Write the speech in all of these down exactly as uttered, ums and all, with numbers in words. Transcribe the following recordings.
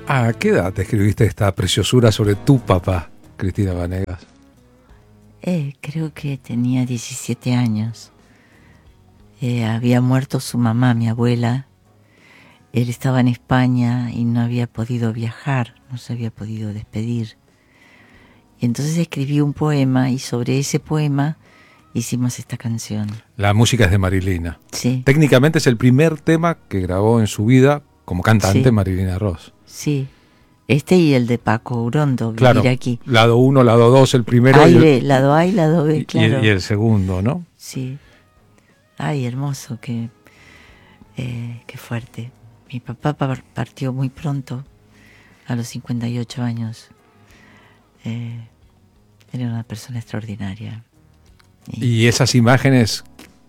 ¿A qué edad te escribiste esta preciosura sobre tu papá, Cristina Vanegas? Eh, creo que tenía diecisiete años. Eh, había muerto su mamá, mi abuela. Él estaba en España y no había podido viajar, no se había podido despedir. Y entonces escribí un poema y sobre ese poema hicimos esta canción. La música es de Marilina. Sí. Técnicamente es el primer tema que grabó en su vida como cantante Sí. Marilina Ross. Sí, este y el de Paco Urondo, Vivir Claro, aquí. lado uno, lado dos, el primero A y y el, B, lado A y lado B, y- claro. y el segundo, ¿no? Sí. Ay, hermoso, qué, eh, qué fuerte. Mi papá par- partió muy pronto, a los cincuenta y ocho años. Eh, era una persona extraordinaria. Y, Y esas imágenes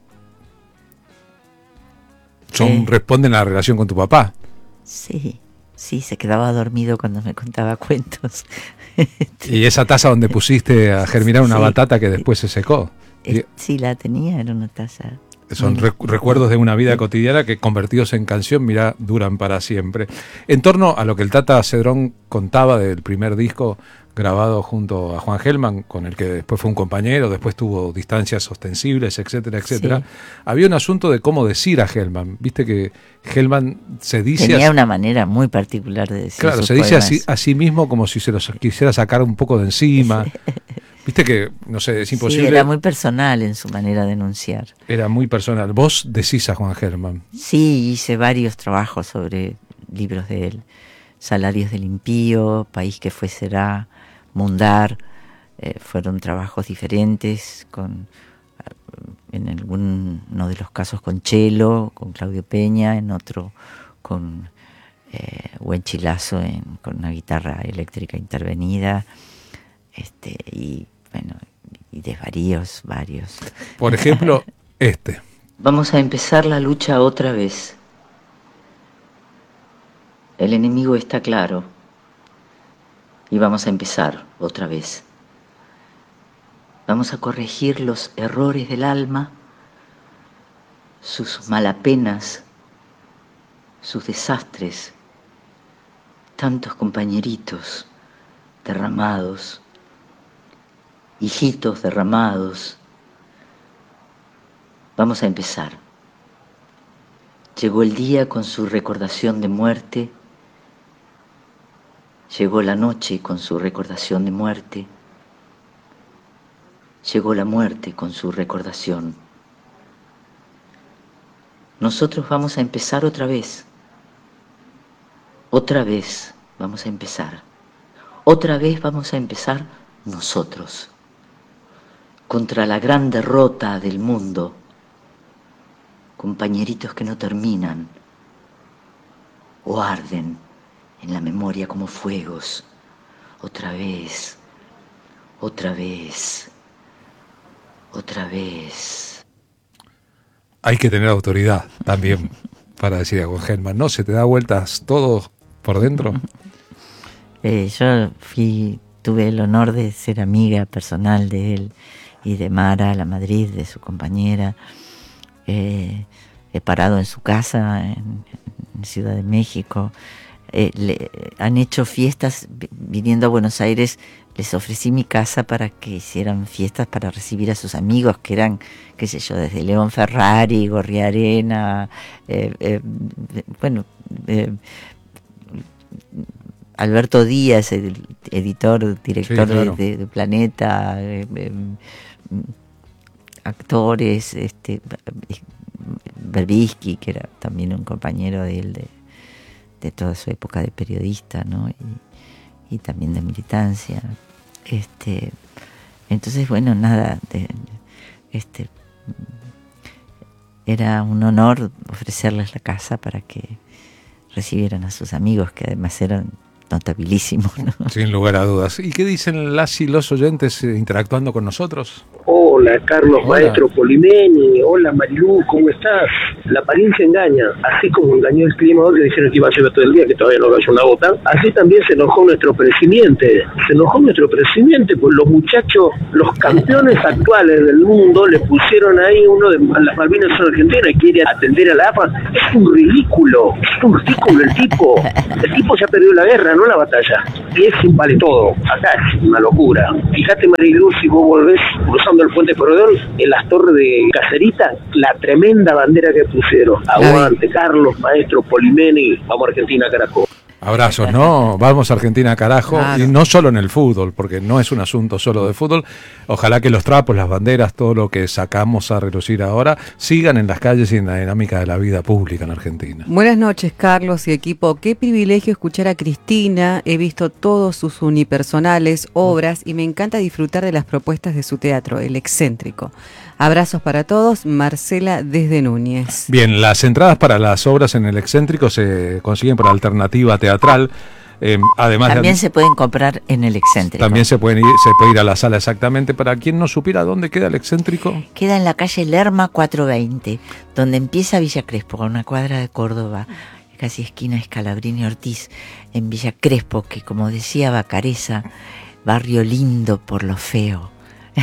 son Eh. responden a la relación con tu papá. sí, sí, se quedaba dormido cuando me contaba cuentos. Y esa taza donde pusiste a germinar una Sí. batata que después se secó. Eh, sí, la tenía, era una taza. Son muy- recu- recuerdos de una vida cotidiana que convertidos en canción, mirá, duran para siempre. En torno a lo que el Tata Cedrón contaba del primer disco grabado junto a Juan Gelman, con el que después fue un compañero, después tuvo distancias ostensibles, etcétera, etcétera. Sí. Había un asunto de cómo decir a Gelman. Viste que Gelman se dice... Tenía a- una manera muy particular de decir Claro, sus se dice a sí, poemas. a sí mismo como si se los quisiera sacar un poco de encima. Viste que, no sé, es imposible. Sí, era muy personal en su manera de enunciar. Era muy personal. Vos decís a Juan Gelman. Sí, hice varios trabajos sobre libros de él. Salarios del impío, País que fue será, Mundar. Eh, fueron trabajos diferentes, con en alguno de los casos con Chelo, con Claudio Peña, en otro con eh, Buen Chilazo en, con una guitarra eléctrica intervenida. Este, y bueno, y desvaríos varios. Por ejemplo, este. Vamos a empezar la lucha otra vez. El enemigo está claro. Y vamos a empezar otra vez. Vamos a corregir los errores del alma, sus malapenas, sus desastres. Tantos compañeritos derramados, hijitos derramados. Vamos a empezar. Llegó el día con su recordación de muerte. Llegó la noche con su recordación de muerte. Llegó la muerte con su recordación. Nosotros vamos a empezar otra vez. Otra vez vamos a empezar. Otra vez vamos a empezar nosotros. Contra la gran derrota del mundo. Compañeritos que no terminan o arden en la memoria como fuegos. Otra vez, otra vez, otra vez. Hay que tener autoridad también para decir a Juan Gelman, ¿no? ¿Se te da vueltas todo por dentro? Eh, yo fui, tuve el honor de ser amiga personal de él y de Mara, la Madrid, de su compañera. Eh, he parado en su casa en, en Ciudad de México. Eh, le, han hecho fiestas vi- viniendo a Buenos Aires. Les ofrecí mi casa para que hicieran fiestas para recibir a sus amigos, que eran, qué sé yo, desde León Ferrari, Gorriarena, eh, eh, bueno, eh, Alberto Díaz, el editor, director Sí, claro. de, de, de Planeta, eh, eh, actores, este, Berbisky, que era también un compañero de él de, de toda su época de periodista, ¿no? Y, y también de militancia. Este, entonces, bueno, nada, de, este, era un honor ofrecerles la casa para que recibieran a sus amigos, que además eran notabilísimos, ¿no? Sin lugar a dudas. ¿Y qué dicen las y los oyentes eh, interactuando con nosotros? Hola. Hola, Carlos, hola. Maestro Polimeni. Hola, Marilú, ¿cómo estás? La apariencia engaña. Así como engañó el clima hoy, que dijeron que iba a llover todo el día, que todavía no cayó una gota. Así también se enojó nuestro presidente. Se enojó nuestro presidente, pues los muchachos, los campeones actuales del mundo, le pusieron ahí uno de las Malvinas son argentinas y quiere atender a la A F A. Es un ridículo. Es un ridículo el tipo. El tipo ya perdió la guerra, no la batalla. Y es un vale todo. Acá es una locura. Fíjate, Marilú, si vos volvés cruzando el puente Corredor, en las torres de Cacerita, la tremenda bandera que pusieron. Aguante, Carlos, Maestro Polimeni, vamos a Argentina, carajo. Abrazos, ¿no? Vamos a Argentina, carajo. Claro. Y no solo en el fútbol, porque no es un asunto solo de fútbol. Ojalá que los trapos, las banderas, todo lo que sacamos a relucir ahora, sigan en las calles y en la dinámica de la vida pública en Argentina. Buenas noches, Carlos y equipo. Qué privilegio escuchar a Cristina. He visto todos sus unipersonales, obras, y me encanta disfrutar de las propuestas de su teatro, El Excéntrico. Abrazos para todos, Marcela desde Núñez. Bien, las entradas para las obras en El Excéntrico se consiguen por Alternativa Teatral. Eh, además también de, se pueden comprar en El Excéntrico. También se pueden ir, se puede ir a la sala exactamente. Para quien no supiera dónde queda El Excéntrico. Queda en la calle Lerma cuatrocientos veinte, donde empieza Villa Crespo, a una cuadra de Córdoba, casi esquina Scalabrini Ortiz, en Villa Crespo, que como decía Bacareza, barrio lindo por lo feo.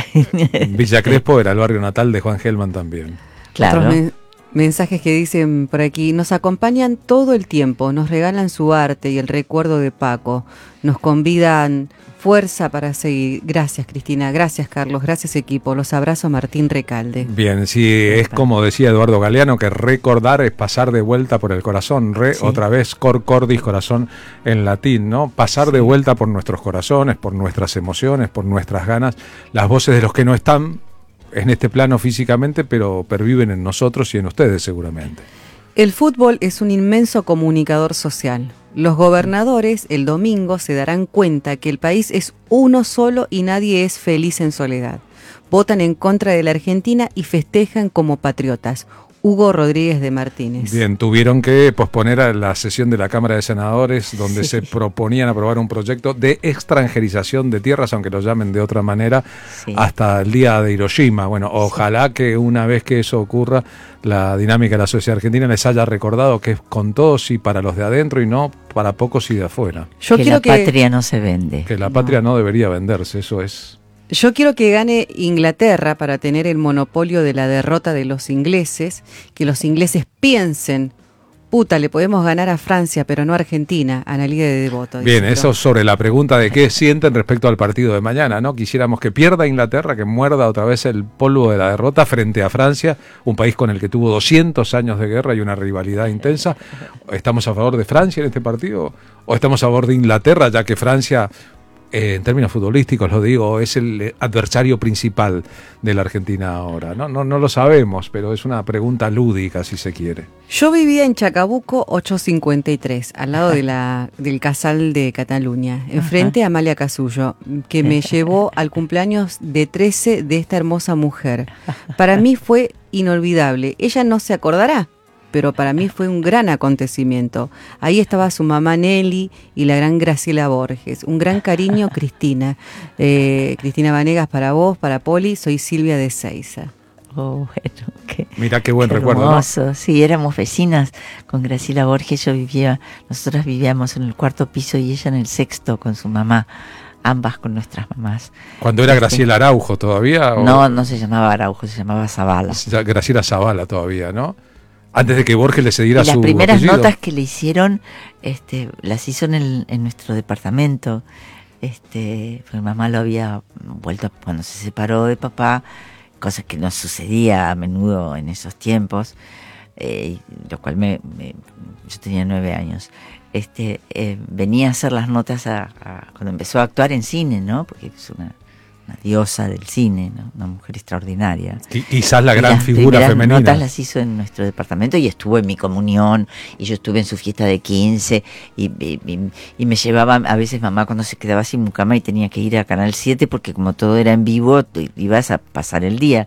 Villa Crespo era el barrio natal de Juan Gelman también. Claro. Otros men- mensajes que dicen por aquí: nos acompañan todo el tiempo, nos regalan su arte y el recuerdo de Paco, nos convidan fuerza para seguir. Gracias, Cristina, gracias, Carlos, gracias, equipo. Los abrazo, Martín Recalde. Bien, sí, es como decía Eduardo Galeano, que recordar es pasar de vuelta por el corazón. Re, sí. Otra vez, cor cordis, corazón en latín, ¿no? Pasar sí. de vuelta por nuestros corazones, por nuestras emociones, por nuestras ganas, las voces de los que no están en este plano físicamente, pero perviven en nosotros y en ustedes seguramente. El fútbol es un inmenso comunicador social. Los gobernadores el domingo se darán cuenta que el país es uno solo y nadie es feliz en soledad. Votan en contra de la Argentina y festejan como patriotas. Hugo Rodríguez de Martínez. Bien, tuvieron que posponer a la sesión de la Cámara de Senadores donde sí. se proponían aprobar un proyecto de extranjerización de tierras, aunque lo llamen de otra manera, sí. hasta el día de Hiroshima. Bueno, ojalá sí. que una vez que eso ocurra, la dinámica de la sociedad argentina les haya recordado que es con todos y para los de adentro y no para pocos y de afuera. Yo que la que, patria no se vende. Que la no. patria no debería venderse, eso es. Yo quiero que gane Inglaterra para tener el monopolio de la derrota de los ingleses, que los ingleses piensen, puta, le podemos ganar a Francia, pero no a Argentina, Analía de Devoto. Bien, eso sobre la pregunta de qué sienten respecto al partido de mañana, ¿no? Quisiéramos que pierda Inglaterra, que muerda otra vez el polvo de la derrota frente a Francia, un país con el que tuvo doscientos años de guerra y una rivalidad intensa. ¿Estamos a favor de Francia en este partido? ¿O estamos a favor de Inglaterra, ya que Francia... Eh, en términos futbolísticos, lo digo, es el adversario principal de la Argentina ahora? No, no, no lo sabemos, pero es una pregunta lúdica, si se quiere. Yo vivía en Chacabuco ochocientos cincuenta y tres, al lado de la, del Casal de Cataluña, enfrente a Amalia Casullo, que me llevó al cumpleaños de trece de esta hermosa mujer. Para mí fue inolvidable. Ella no se acordará, pero para mí fue un gran acontecimiento. Ahí estaba su mamá Nelly y la gran Graciela Borges. Un gran cariño, Cristina. Eh, Cristina Vanegas, para vos, para Poli, soy Silvia de Seiza. Oh, bueno, qué, Mirá qué buen qué recuerdo, hermoso. ¿no? Sí, éramos vecinas con Graciela Borges. Yo vivía, nosotras vivíamos en el cuarto piso y ella en el sexto con su mamá. Ambas con nuestras mamás. ¿Cuando era Graciela Araujo todavía? ¿O? No, no se llamaba Araujo, se llamaba Zavala. Graciela Zavala todavía, ¿no? Antes de que Borges le cediera su apellido. Las primeras apellido. notas que le hicieron, este, las hizo en, el, en nuestro departamento. Este, mi mamá lo había vuelto cuando se separó de papá, cosa que no sucedía a menudo en esos tiempos, eh, lo cual me, me, yo tenía nueve años. Este, eh, venía a hacer las notas a, a, cuando empezó a actuar en cine, ¿no? Porque es una una diosa del cine, ¿no? Una mujer extraordinaria. Y, quizás la gran las figura femenina. Las notas las hizo en nuestro departamento y estuvo en mi comunión y yo estuve en su fiesta de quince y, y, y, y me llevaba a veces mamá cuando se quedaba sin mucama y tenía que ir a Canal siete porque como todo era en vivo ibas a pasar el día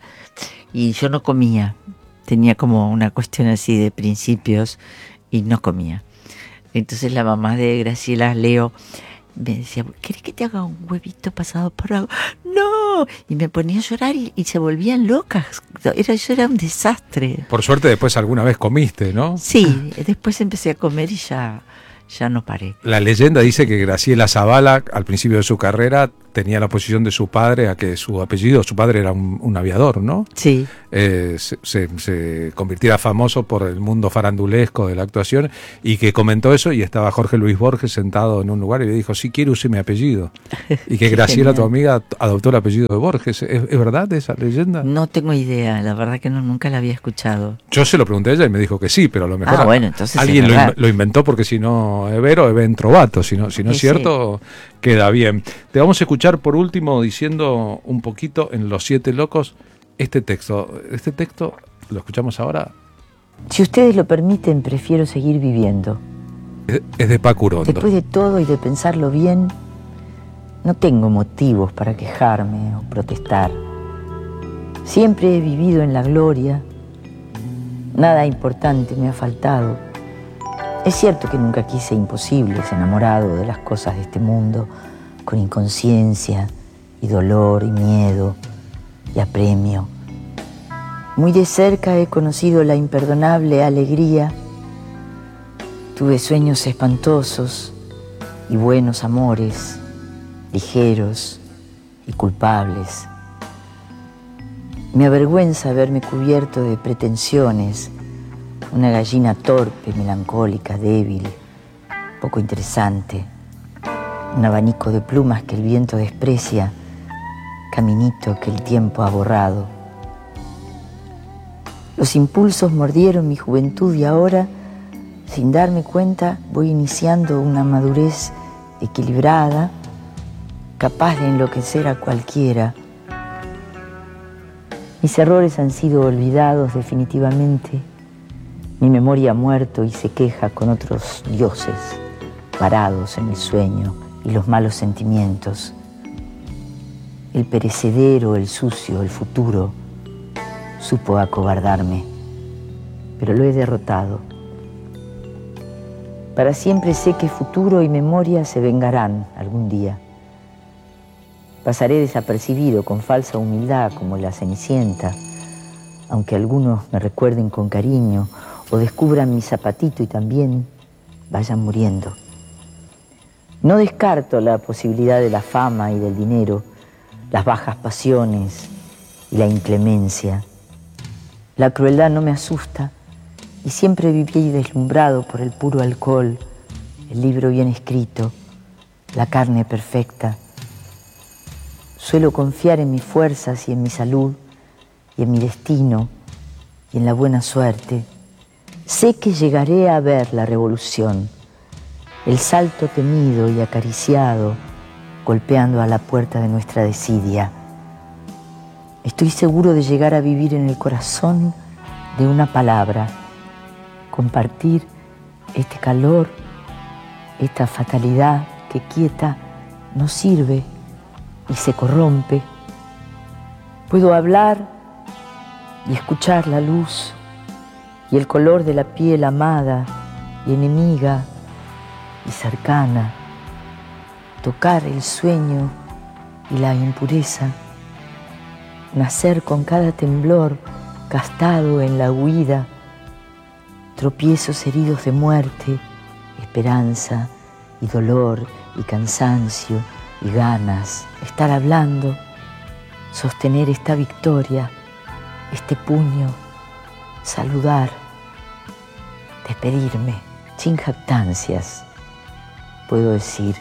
y yo no comía, tenía como una cuestión así de principios y no comía. Entonces la mamá de Graciela, Leo, me decía, ¿querés que te haga un huevito pasado por agua? No, no, y me ponía a llorar y, y se volvían locas. Era, yo era un desastre. Por suerte después alguna vez comiste, ¿no? Sí, después empecé a comer y ya, ya no paré. La leyenda dice que Graciela Zavala, al principio de su carrera, tenía la oposición de su padre a que su apellido, su padre era un, un aviador, ¿no? Sí. Eh, se, se, se convirtiera famoso por el mundo farandulesco de la actuación, y que comentó eso, y estaba Jorge Luis Borges sentado en un lugar y le dijo, si quiere use mi apellido. Y que Graciela, tu amiga, adoptó el apellido de Borges. ¿Es, es verdad esa leyenda? No tengo idea, la verdad que no, nunca la había escuchado. Yo se lo pregunté a ella y me dijo que sí, pero a lo mejor ah, bueno, entonces alguien es lo, verdad. lo inventó, porque si no es Vero, es Ben Trovato, si no, si no es Sí, cierto, queda bien. Te vamos a escuchar por último diciendo un poquito en Los Siete Locos este texto. Este texto lo escuchamos ahora. Si ustedes lo permiten, prefiero seguir viviendo. Es, es de Paco Urondo. Después de todo y de pensarlo bien, no tengo motivos para quejarme o protestar. Siempre he vivido en la gloria. Nada importante me ha faltado. Es cierto que nunca quise imposibles, enamorado de las cosas de este mundo, con inconsciencia y dolor y miedo y apremio. Muy de cerca he conocido la imperdonable alegría. Tuve sueños espantosos y buenos amores, ligeros y culpables. Me avergüenza verme cubierto de pretensiones, una gallina torpe, melancólica, débil, poco interesante, un abanico de plumas que el viento desprecia, caminito que el tiempo ha borrado. Los impulsos mordieron mi juventud y ahora, sin darme cuenta, voy iniciando una madurez equilibrada, capaz de enloquecer a cualquiera. Mis errores han sido olvidados definitivamente. Mi memoria ha muerto y se queja con otros dioses, varados en el sueño y los malos sentimientos. El perecedero, el sucio, el futuro, supo acobardarme, pero lo he derrotado. Para siempre sé que futuro y memoria se vengarán algún día. Pasaré desapercibido con falsa humildad como la Cenicienta, aunque algunos me recuerden con cariño o descubran mi zapatito y también vayan muriendo. No descarto la posibilidad de la fama y del dinero, las bajas pasiones y la inclemencia. La crueldad no me asusta y siempre viví deslumbrado por el puro alcohol, el libro bien escrito, la carne perfecta. Suelo confiar en mis fuerzas y en mi salud y en mi destino y en la buena suerte. Sé que llegaré a ver la revolución, el salto temido y acariciado golpeando a la puerta de nuestra desidia. Estoy seguro de llegar a vivir en el corazón de una palabra, compartir este calor, esta fatalidad que quieta no sirve y se corrompe. Puedo hablar y escuchar la luz y el color de la piel amada y enemiga y cercana, tocar el sueño y la impureza, nacer con cada temblor gastado en la huida, tropiezos heridos de muerte, esperanza y dolor y cansancio y ganas, estar hablando, sostener esta victoria, este puño, saludar, despedirme, sin jactancias. Puedo decir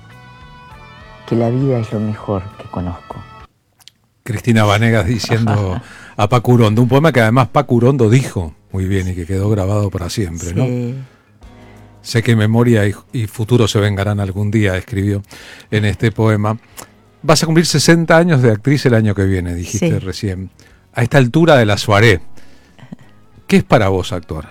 que la vida es lo mejor que conozco. Cristina Vanegas diciendo a Paco Urondo, un poema que además Paco Urondo dijo muy bien y que quedó grabado para siempre, ¿no? Sí. Sé que memoria y, y futuro se vengarán algún día, escribió en este poema. Vas a cumplir sesenta años de actriz el año que viene, dijiste Sí. recién. A esta altura de la soirée, ¿qué es para vos actuar?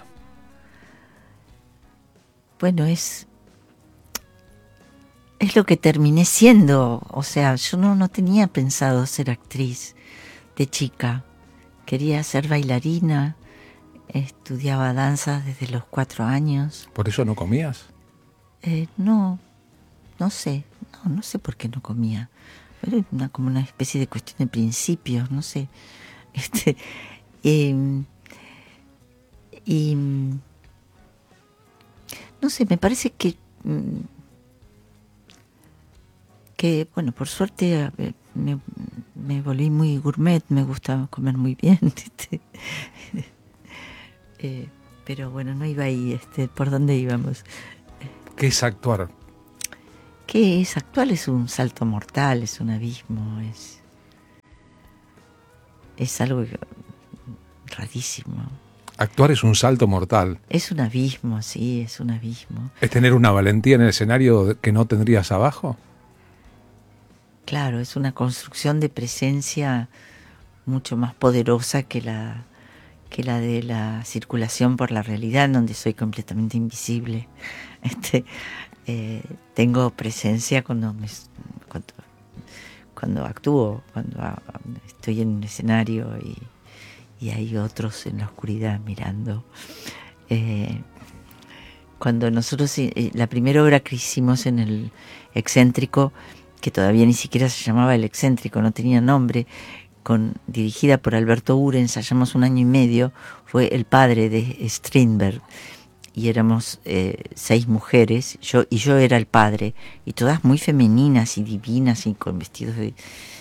Bueno, es, es lo que terminé siendo. O sea, yo no, no tenía pensado ser actriz de chica. Quería ser bailarina, estudiaba danza desde los cuatro años. ¿Por eso no comías? Eh, no, no sé, no, no sé por qué no comía. era una, como una especie de cuestión de principios, no sé. Este, eh, y no sé, me parece que que bueno, por suerte me, me volví muy gourmet, me gusta comer muy bien, este, eh, pero bueno, no iba ahí, este, ¿por dónde íbamos? ¿Qué es actuar? ¿Qué es actuar? Es un salto mortal, es un abismo, es es algo rarísimo. Actuar es un salto mortal. Es un abismo, sí, es un abismo. ¿Es tener una valentía en el escenario que no tendrías abajo? Claro, es una construcción de presencia mucho más poderosa que la, que la de la circulación por la realidad, en donde soy completamente invisible. Este, eh, tengo presencia cuando, me, cuando, cuando actúo, cuando estoy en un escenario y y hay otros en la oscuridad mirando. Eh, cuando nosotros, eh, la primera obra que hicimos en el Excéntrico, que todavía ni siquiera se llamaba El Excéntrico, no tenía nombre, con, dirigida por Alberto Ure, ensayamos un año y medio, fue El padre de Strindberg, y éramos eh, seis mujeres, yo y yo era el padre, y todas muy femeninas y divinas y con vestidos de...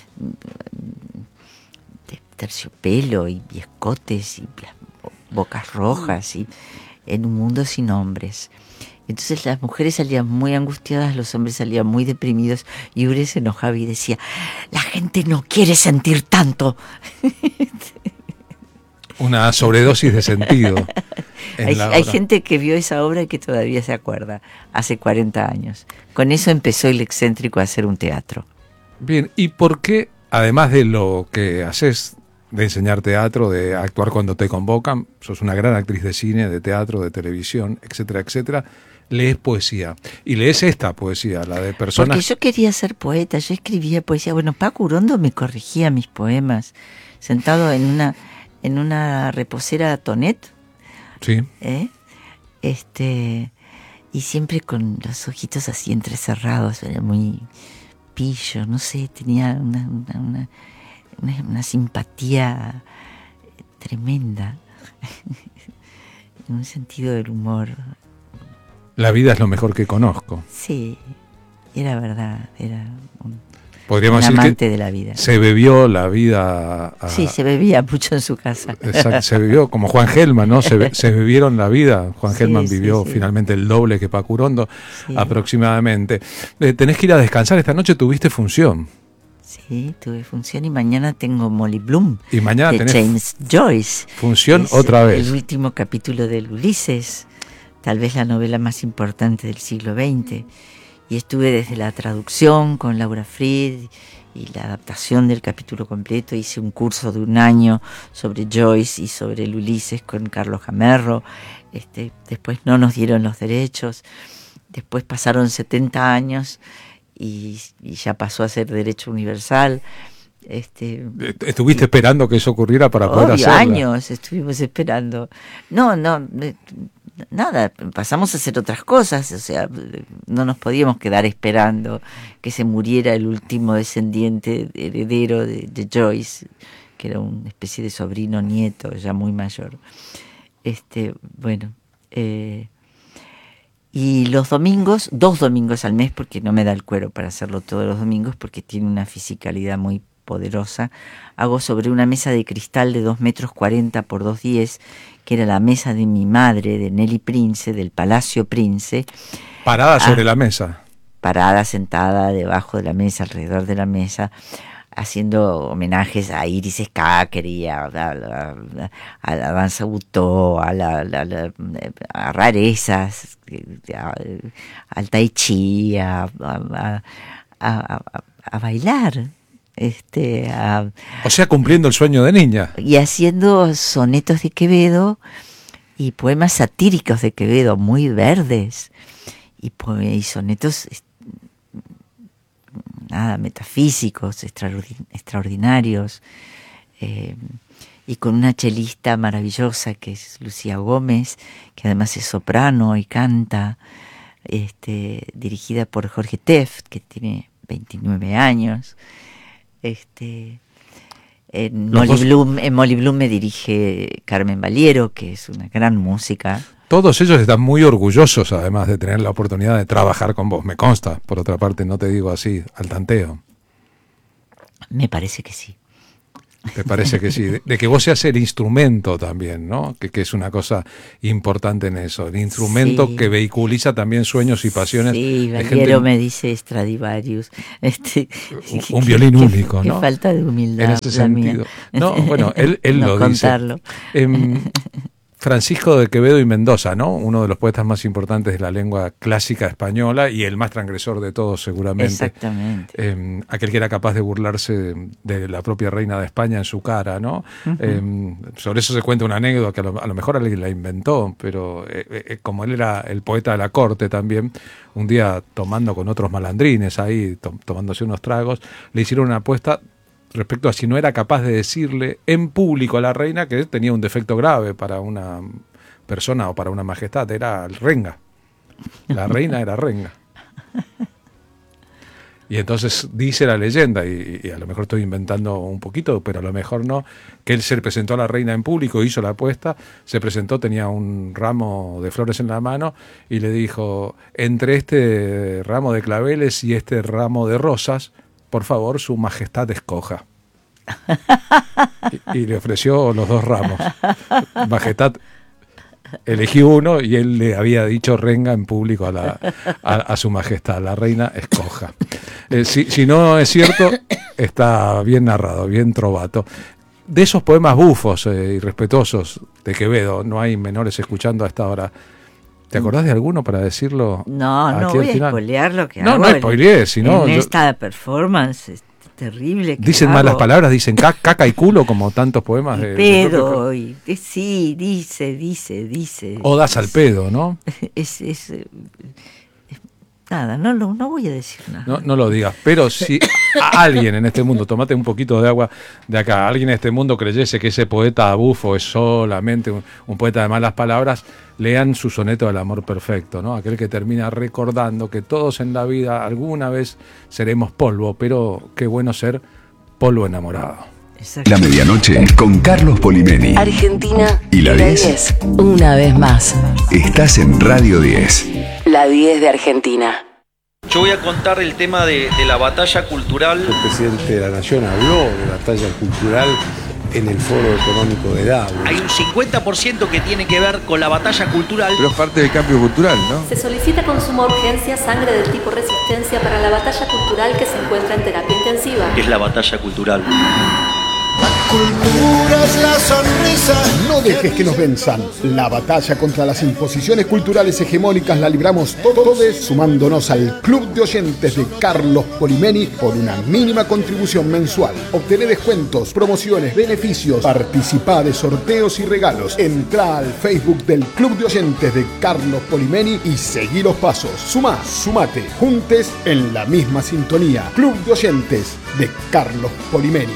terciopelo y, y escotes y las bocas rojas y en un mundo sin hombres. Entonces las mujeres salían muy angustiadas, los hombres salían muy deprimidos y Ure se enojaba y decía, la gente no quiere sentir tanto. Una sobredosis de sentido. Hay, hay gente que vio esa obra y que todavía se acuerda, hace cuarenta años. Con eso empezó El Excéntrico a hacer un teatro. Bien, ¿y por qué, además de lo que haces, de enseñar teatro, de actuar cuando te convocan, sos una gran actriz de cine, de teatro, de televisión, etcétera, etcétera, lees poesía? Y lees esta poesía, la de personas... Porque yo quería ser poeta, yo escribía poesía. Bueno, Paco Urondo me corregía mis poemas, sentado en una, en una reposera Tonet. Sí. ¿Eh? Este, y siempre con los ojitos así entrecerrados, era muy pillo, no sé, tenía una... una, una Una, una simpatía tremenda, en un sentido del humor. La vida es lo mejor que conozco. Sí, era verdad, era un, Podríamos un decir amante que de la vida. Se bebió la vida. A... Sí, se bebía mucho en su casa. Exacto, se bebió, como Juan Gelman, ¿no? Se, se bebieron la vida. Juan sí, Gelman sí, vivió sí. finalmente el doble que Paco Urondo, sí. aproximadamente. Eh, tenés que ir a descansar, esta noche tuviste función. Sí, tuve función y mañana tengo Molly Bloom Y mañana de tenés James Joyce. función Es otra vez. El último capítulo del Ulises, tal vez la novela más importante del siglo veinte. Y estuve desde la traducción con Laura Fried y la adaptación del capítulo completo. Hice un curso de un año sobre Joyce y sobre el Ulises con Carlos Jamerro. Este, después no nos dieron los derechos. Después pasaron setenta años y, y ya pasó a ser derecho universal. Este, ¿Estuviste y, esperando que eso ocurriera para obvio, poder hacerlo? Años estuvimos esperando. No, no, nada, pasamos a hacer otras cosas, o sea, no nos podíamos quedar esperando que se muriera el último descendiente heredero de, de Joyce, que era una especie de sobrino nieto, ya muy mayor. Este, bueno, eh, y los domingos, dos domingos al mes, porque no me da el cuero para hacerlo todos los domingos, porque tiene una fisicalidad muy poderosa, hago sobre una mesa de cristal de dos metros cuarenta por dos diez, que era la mesa de mi madre, de Nelly Prince, del Palacio Prince. Parada sobre ah, la mesa. Parada, sentada, debajo de la mesa, alrededor de la mesa, haciendo homenajes a Iris Scacker, a, a, a, a la danza butó, a, la, la, la, a rarezas, a, al tai chi, a, a, a, a, a bailar. Este, a, o sea, cumpliendo el sueño de niña. Y haciendo sonetos de Quevedo y poemas satíricos de Quevedo, muy verdes, y, y sonetos nada, metafísicos, extraordinarios, eh, y con una chelista maravillosa que es Lucía Gómez, que además es soprano y canta, este, dirigida por Jorge Teft, que tiene veintinueve años. Este, en, Los Molly dos- Bloom, en Molly Bloom me dirige Carmen Valiero, que es una gran música. Todos ellos están muy orgullosos, además, de tener la oportunidad de trabajar con vos. Me consta, por otra parte, no te digo así, al tanteo. Me parece que sí. Me parece que sí. De, de que vos seas el instrumento también, ¿no? Que, que es una cosa importante en eso. El instrumento Sí. que vehiculiza también sueños y pasiones. Sí, de Valiero gente- me dice Stradivarius. Este, Un- un violín qué- único, qué ¿no? falta de humildad. En ese la mía. sentido. No, bueno, él, él No lo dice. contarlo. Em, Francisco de Quevedo y Mendoza, ¿no? Uno de los poetas más importantes de la lengua clásica española y el más transgresor de todos, seguramente. Exactamente. Eh, aquel que era capaz de burlarse de, de la propia reina de España en su cara, ¿no? Uh-huh. Eh, sobre eso se cuenta una anécdota que a lo, a lo mejor alguien la inventó, pero eh, eh, como él era el poeta de la corte también, un día tomando con otros malandrines ahí, to- tomándose unos tragos, le hicieron una apuesta respecto a si no era capaz de decirle en público a la reina que tenía un defecto grave para una persona o para una majestad, era el renga. La reina era renga. Y entonces dice la leyenda, y, y a lo mejor estoy inventando un poquito, pero a lo mejor no, que él se presentó a la reina en público, hizo la apuesta, se presentó, tenía un ramo de flores en la mano y le dijo, entre este ramo de claveles y este ramo de rosas, por favor, su majestad escoja. Y, y le ofreció los dos ramos. Majestad eligió uno y él le había dicho renga en público a, la, a, a su majestad, la reina escoja. Eh, si, si no es cierto, está bien narrado, bien trovato. De esos poemas bufos e irrespetuosos de Quevedo, no hay menores escuchando a esta hora. ¿Te acordás de alguno para decirlo? No, no aquí al voy a final? spoilear lo que No, hago. no en- spoileé, sino En yo- esta performance es terrible. que Dicen hago. malas palabras, dicen ca- caca y culo, como tantos poemas de, de Pedo, y, y- sí, dice, dice, dice. odas al pedo, ¿no? Es, es, eh, es- nada, no, no, no voy a decir nada. No, no lo digas, pero si a alguien en este mundo, tomate un poquito de agua de acá, alguien en este mundo creyese que ese poeta bufo es solamente un, un poeta de malas palabras, lean su soneto del amor perfecto, ¿no? Aquel que termina recordando que todos en la vida alguna vez seremos polvo, pero qué bueno ser polvo enamorado. Exacto. La medianoche con Carlos Polimeni. Argentina ¿Y la diez? Una vez más. Estás en Radio diez. La diez de Argentina. Yo voy a contar el tema de, de la batalla cultural. El presidente de la Nación habló de batalla cultural en el Foro Económico de Davos. Hay un cincuenta por ciento que tiene que ver con la batalla cultural. Pero es parte del cambio cultural, ¿no? Se solicita con suma urgencia sangre del tipo resistencia para la batalla cultural que se encuentra en terapia intensiva. ¿Qué es la batalla cultural? Cultura es la sonrisa. No dejes que nos venzan. La batalla contra las imposiciones culturales hegemónicas la libramos todos sumándonos al Club de Oyentes de Carlos Polimeni por una mínima contribución mensual. Obtené descuentos, promociones, beneficios, participá de sorteos y regalos. Entrá al Facebook del Club de Oyentes de Carlos Polimeni y seguí los pasos. Sumá, sumate, juntes en la misma sintonía. Club de Oyentes de Carlos Polimeni.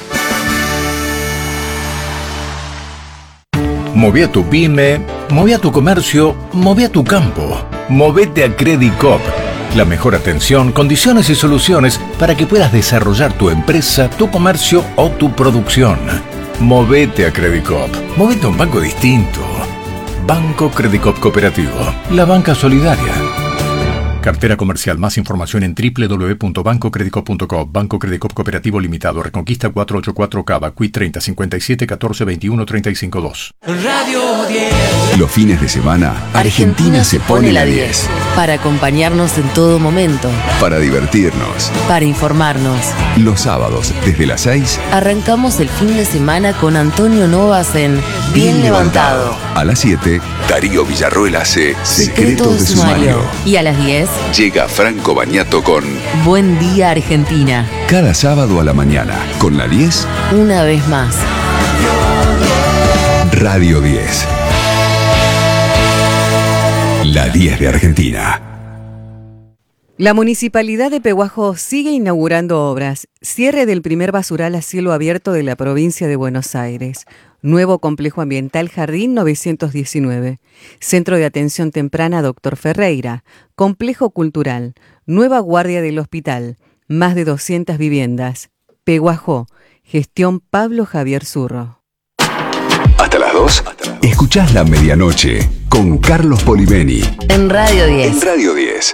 Moví a tu pyme, moví a tu comercio, moví a tu campo. Movete a Credit Coop. La mejor atención, condiciones y soluciones para que puedas desarrollar tu empresa, tu comercio o tu producción. Movete a Credit Coop. Movete a un banco distinto. Banco Credit Coop Cooperativo. La banca solidaria. Cartera comercial. Más información en doble u doble u doble u punto banco credit coop punto com. Banco Credit Coop Cooperativo Limitado. Reconquista cuatrocientos ochenta y cuatro Cava. Q I treinta cincuenta y siete catorce veintiuno treinta y cinco dos. Radio diez. Los fines de semana, Argentina se pone la diez. Para acompañarnos en todo momento. Para divertirnos. Para informarnos. Los sábados, desde las seis. Arrancamos el fin de semana con Antonio Novas en Bien Levantado. A las siete, Darío Villarroel hace Secretos de Sumario. Y a las diez, Llega Franco Bagnato con Buen Día Argentina. Cada sábado a la mañana, con la diez, Una vez más. Radio diez. La diez de Argentina. La Municipalidad de Pehuajó sigue inaugurando obras. Cierre del primer basural a cielo abierto de la provincia de Buenos Aires. Nuevo complejo ambiental Jardín novecientos diecinueve. Centro de atención temprana Doctor Ferreira. Complejo cultural. Nueva guardia del hospital. más de doscientas viviendas. Peguajó, gestión Pablo Javier Zurro. Hasta las dos, escuchás La Medianoche con Carlos Polimeni. En Radio diez. En Radio diez.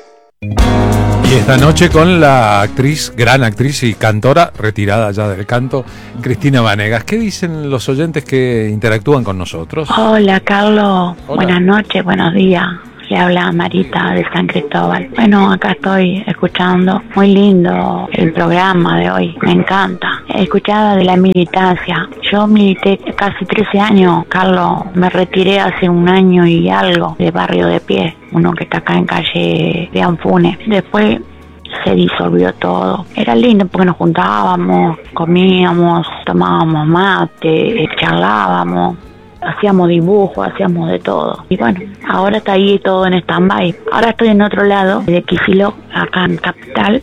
Y esta noche con la actriz, gran actriz y cantora, retirada ya del canto, Cristina Vanegas. ¿Qué dicen los oyentes que interactúan con nosotros? Hola, Carlos. Hola. Buenas noches, buenos días. Le habla Marita de San Cristóbal. Bueno, acá estoy escuchando. Muy lindo el programa de hoy. Me encanta. Escuchaba de la militancia. Yo milité casi trece años, Carlos. Me retiré hace un año y algo de Barrio de Pie, uno que está acá en calle de Anfune. Después se disolvió todo. Era lindo porque nos juntábamos, comíamos, tomábamos mate, charlábamos. Hacíamos dibujos, hacíamos de todo. Y bueno, ahora está ahí todo en stand-by. Ahora estoy en otro lado, de Quifilo, acá en Capital,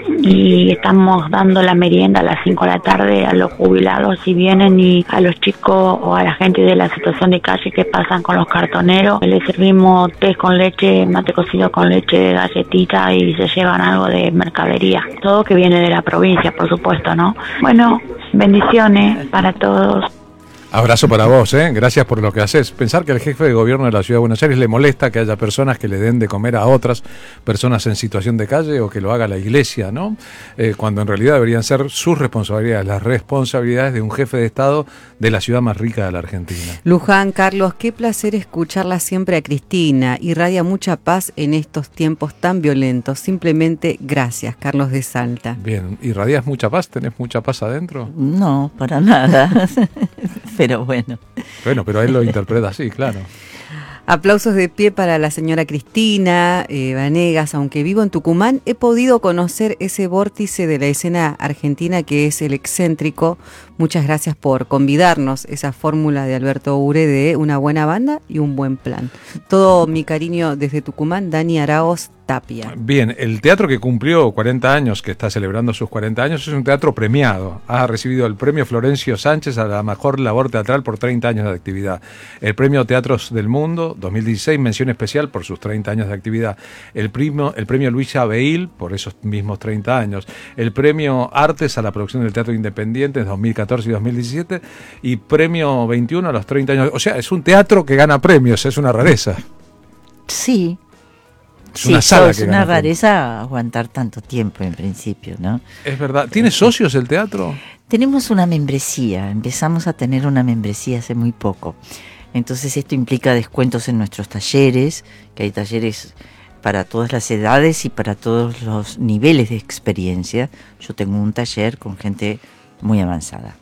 y estamos dando la merienda a las cinco de la tarde a los jubilados si vienen, y a los chicos o a la gente de la situación de calle que pasan con los cartoneros. Les servimos té con leche, mate cocido con leche, galletita, y se llevan algo de mercadería. Todo que viene de la provincia, por supuesto, ¿no? Bueno, bendiciones para todos. Abrazo para vos, ¿eh? Gracias por lo que haces. Pensar que al jefe de gobierno de la Ciudad de Buenos Aires le molesta que haya personas que le den de comer a otras personas en situación de calle, o que lo haga la iglesia, ¿no? Eh, cuando en realidad deberían ser sus responsabilidades, las responsabilidades de un jefe de Estado de la ciudad más rica de la Argentina. Luján, Carlos, qué placer escucharla siempre a Cristina. Irradia mucha paz en estos tiempos tan violentos. Simplemente gracias, Carlos de Salta. Bien, ¿irradias mucha paz? ¿Tenés mucha paz adentro? No, para nada. Pero bueno. Bueno, pero él lo interpreta así, claro. Aplausos de pie para la señora Cristina eh, Vanegas. Aunque vivo en Tucumán, he podido conocer ese vórtice de la escena argentina que es el excéntrico. Muchas gracias por convidarnos, esa fórmula de Alberto Ure de una buena banda y un buen plan. Todo mi cariño desde Tucumán, Dani Araoz Tapia. Bien, el teatro que cumplió cuarenta años, que está celebrando sus cuarenta años, es un teatro premiado. Ha recibido el premio Florencio Sánchez a la mejor labor teatral por treinta años de actividad. El premio Teatros del Mundo dos mil dieciséis, mención especial por sus treinta años de actividad. El premio, el premio Luisa Beil por esos mismos treinta años. El premio Artes a la producción del teatro independiente en dos mil catorce y dos mil diecisiete. Y premio veintiuno a los treinta años. O sea, es un teatro que gana premios, es una rareza. Sí. Es sí, una sala es que una gana rareza premios. Aguantar tanto tiempo en principio, ¿no? Es verdad. ¿Tiene socios el teatro? Tenemos una membresía. Empezamos a tener una membresía hace muy poco. Entonces esto implica descuentos en nuestros talleres, que hay talleres para todas las edades y para todos los niveles de experiencia. Yo tengo un taller con gente muy avanzada.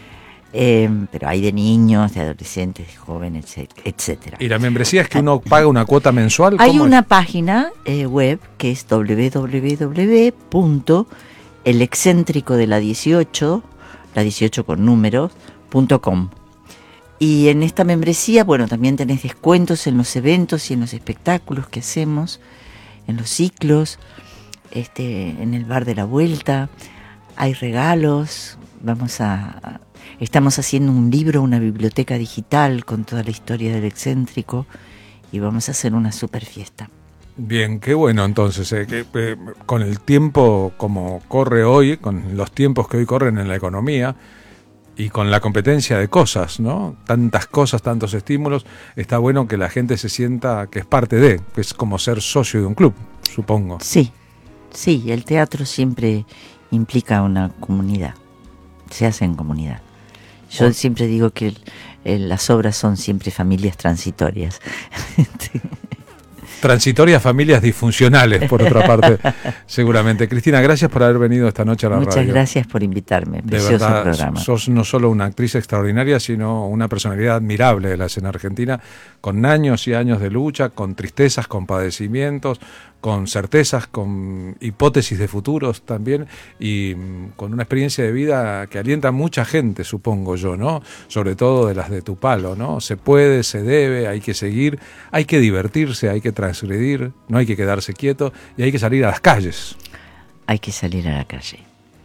Eh, pero hay de niños, de adolescentes, de jóvenes, etcétera. ¿Y la membresía es que uno paga una cuota mensual? Hay una es? página eh, web que es doble u doble u doble u punto el excéntrico de la dieciocho, la dieciocho con números, punto com. Y en esta membresía, bueno, también tenés descuentos en los eventos y en los espectáculos que hacemos, en los ciclos, este, en el bar de la vuelta, hay regalos, vamos a... Estamos haciendo un libro, una biblioteca digital con toda la historia del excéntrico, y vamos a hacer una super fiesta. Bien, qué bueno entonces, eh, que, eh, con el tiempo como corre hoy, con los tiempos que hoy corren en la economía y con la competencia de cosas, ¿no? Tantas cosas, tantos estímulos, está bueno que la gente se sienta que es parte de, que es como ser socio de un club, supongo. Sí, sí, el teatro siempre implica una comunidad, se hace en comunidad. Yo oh. siempre digo que el, el, las obras son siempre familias transitorias. Transitorias familias disfuncionales, por otra parte, seguramente. Cristina, gracias por haber venido esta noche a la Muchas radio. Muchas gracias por invitarme. Precioso de verdad, programa. Sos no solo una actriz extraordinaria, sino una personalidad admirable de la escena argentina, con años y años de lucha, con tristezas, con padecimientos, con certezas, con hipótesis de futuros también, y con una experiencia de vida que alienta a mucha gente, supongo yo, ¿no? Sobre todo de las de tu palo, ¿no? Se puede, se debe, hay que seguir, hay que divertirse, hay que transgredir, no hay que quedarse quieto, y hay que salir a las calles. Hay que salir a la calle.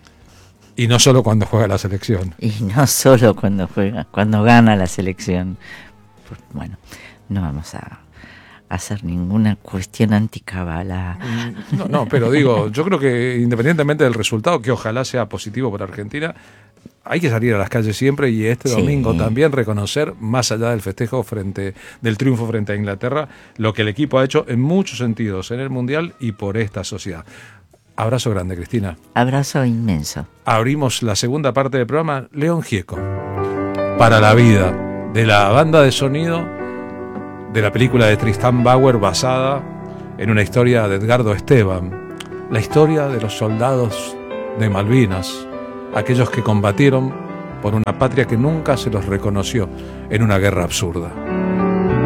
Y no solo cuando juega la selección. Y no solo cuando juega, cuando gana la selección. Pues, bueno, no vamos a... hacer ninguna cuestión anticabala. No, no, pero digo, yo creo que independientemente del resultado, que ojalá sea positivo para Argentina, hay que salir a las calles siempre y este domingo sí. también reconocer, más allá del festejo frente del triunfo frente a Inglaterra, lo que el equipo ha hecho en muchos sentidos en el Mundial y por esta sociedad. Abrazo grande, Cristina. Abrazo inmenso. Abrimos la segunda parte del programa, León Gieco, para la vida, de la banda de sonido de la película de Tristan Bauer basada en una historia de Edgardo Esteban, la historia de los soldados de Malvinas, aquellos que combatieron por una patria que nunca se los reconoció en una guerra absurda.